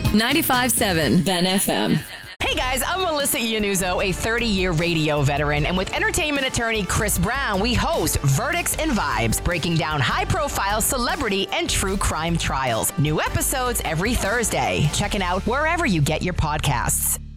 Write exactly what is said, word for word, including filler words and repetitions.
ninety-five point seven Ben F M. Hey guys, I'm Melissa Iannuzzo, a thirty-year radio veteran, and with entertainment attorney Chris Brown, we host Verdicts and Vibes, breaking down high-profile celebrity and true crime trials. New episodes every Thursday. Check it out wherever you get your podcasts.